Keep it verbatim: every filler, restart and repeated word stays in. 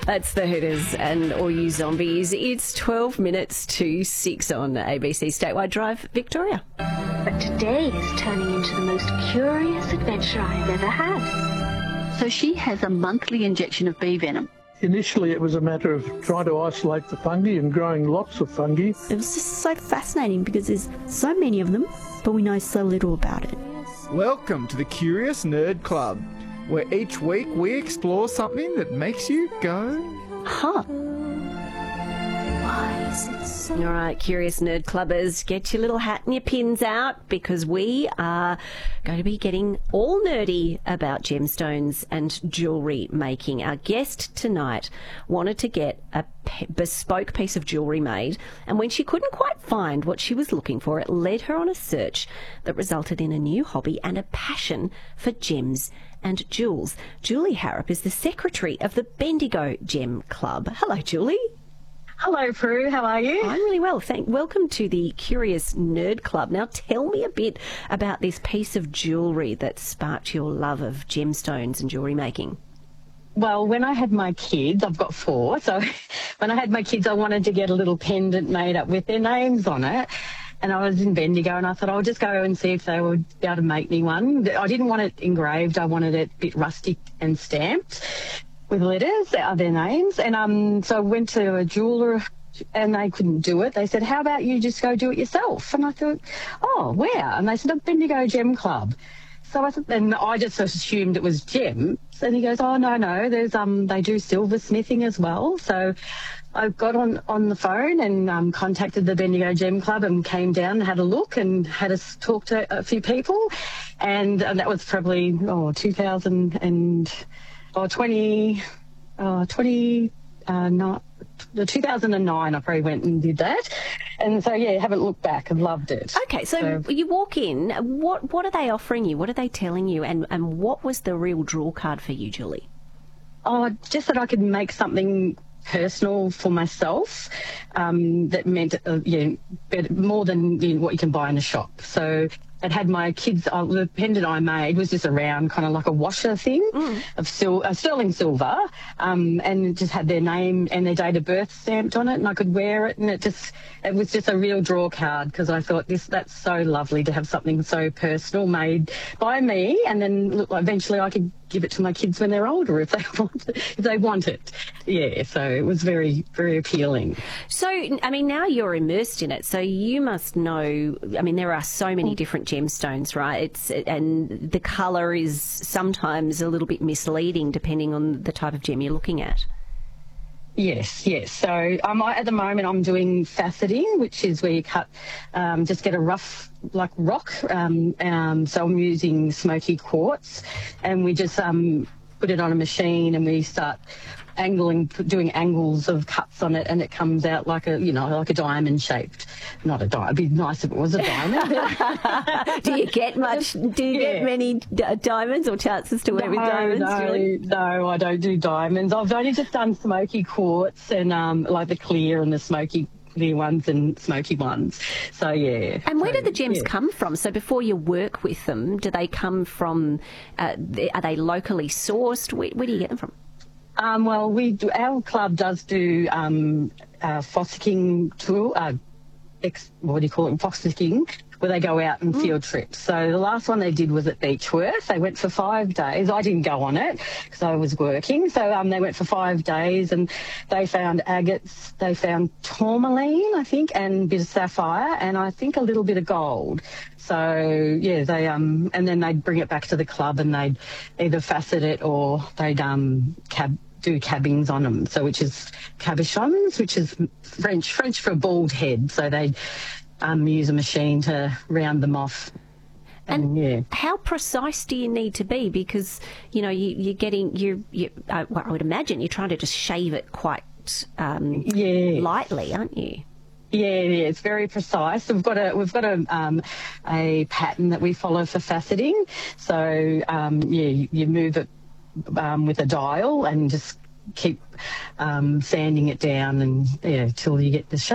That's the Hooters and All You Zombies. It's twelve minutes to six on A B C Statewide Drive, Victoria. But today is turning into the most curious adventure I've ever had. So she has a monthly injection of bee venom. Initially, it was a matter of trying to isolate the fungi and growing lots of fungi. It was just so fascinating because there's so many of them, but we know so little about it. Welcome to the Curious Nerd Club, where each week we explore something that makes you go, Huh. Why is it so... All right, Curious Nerd Clubbers, get your little hat and your pins out because we are going to be getting all nerdy about gemstones and jewellery making. Our guest tonight wanted to get a pe- bespoke piece of jewellery made, and when she couldn't quite find what she was looking for, it led her on a search that resulted in a new hobby and a passion for gems and jewels. Julie Harrop is the secretary of the Bendigo Gem Club. Hello, Julie. Hello, Prue. How are you? I'm really well, thank. Welcome to the Curious Nerd Club. Now, tell me a bit about this piece of jewellery that sparked your love of gemstones and jewellery making. Well, when I had my kids, I've got four, so when I had my kids, I wanted to get a little pendant made up with their names on it. And I was in Bendigo, and I thought I'll just go and see if they would be able to make me one. I didn't want it engraved. I wanted it a bit rustic and stamped with letters, uh, their names. And um, so I went to a jeweller and they couldn't do it. They said, how about you just go do it yourself? And I thought, oh, where? And they said, Bendigo Gem Club. So I thought, and I just assumed it was gem. And he goes, oh, no, no, there's um, they do silversmithing as well. So I got on, on the phone and um, contacted the Bendigo Gem Club and came down and had a look and had a talk to a few people. And, and that was probably, oh, two thousand and... Oh, twenty, uh, twenty, uh, not, the two thousand nine, I probably went and did that. And so, yeah, haven't looked back and loved it. Okay, so, so you walk in, what what are they offering you? What are they telling you? And, and what was the real draw card for you, Julie? Oh, just that I could make something personal for myself um, that meant uh, yeah, better, more than you know, what you can buy in a shop. So it had my kids, uh, the pendant I made was just a round, kind of like a washer thing mm. of sil- uh, sterling silver, um, and it just had their name and their date of birth stamped on it, and I could wear it, and it just, it was just a real draw card because I thought this, that's so lovely to have something so personal made by me, and then look, eventually I could give it to my kids when they're older if they want it, if they want it. Yeah, so it was very, very appealing. So, I mean, now you're immersed in it, so you must know, I mean, there are so many different gemstones, right? It's and the colour is sometimes a little bit misleading depending on the type of gem you're looking at. Yes, yes. So um, I, at the moment I'm doing faceting, which is where you cut, um, just get a rough, like rock. Um, um, so I'm using smoky quartz, and we just um, put it on a machine and we start angling, doing angles of cuts on it, and it comes out like a, you know, like a diamond shaped. Not a diamond. It'd be nice if it was a diamond. Do you get much? Do you yeah. get many d- diamonds or chances to work no, with diamonds? No, really? no, I don't do diamonds. I've only just done smoky quartz and um, like the clear and the smoky clear ones and smoky ones. So yeah. And where so, do the gems yeah. come from? So before you work with them, do they come from? Uh, are they locally sourced? Where, where do you get them from? Um, well, we do, our club does do um, uh, fossicking tool, uh, ex, what do you call it, fossicking, where they go out and mm. field trips. So the last one they did was at Beechworth. They went for five days. I didn't go on it because I was working. So um, they went for five days and they found agates, they found tourmaline, I think, and a bit of sapphire, and I think a little bit of gold. So yeah, they um, and then they'd bring it back to the club and they'd either facet it or they'd um, cab. do cabbings on them, so which is cabochons, which is French French for a bald head. So they um, use a machine to round them off. And, and yeah, how precise do you need to be? Because you know you, you're getting you. you uh, well, I would imagine you're trying to just shave it quite um, yeah. lightly, aren't you? Yeah, yeah, it's very precise. We've got a we've got a um, a pattern that we follow for faceting. So um, yeah, you, you move it Um, with a dial and just keep um, sanding it down and yeah till you get the shape.